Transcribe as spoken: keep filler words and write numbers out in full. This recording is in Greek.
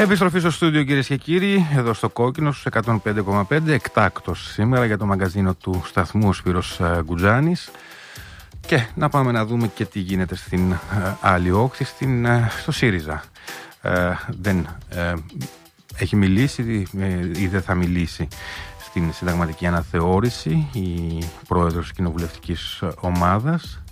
Επιστροφή στο στούντιο, κυρίες και κύριοι, εδώ στο Κόκκινο στους εκατόν πέντε κόμμα πέντε, εκτάκτος σήμερα για το μαγκαζίνο του σταθμού ο Σπύρος Γκουτζάνης. Και να πάμε να δούμε και τι γίνεται στην άλλη όχθη, στην, στο ΣΥΡΙΖΑ. Ε, δεν ε, έχει μιλήσει ή δεν θα μιλήσει στην συνταγματική αναθεώρηση η πρόεδρος της κοινοβουλευτικής ομάδας,